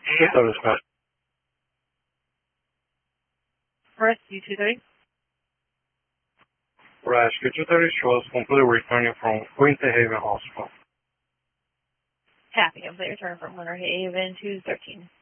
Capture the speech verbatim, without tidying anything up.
Hello, dispatch. Rescue two thirty. Rescue two thirty shows completely returning from Winter Haven Hospital. Happy complete return from Winter Haven two thirteen.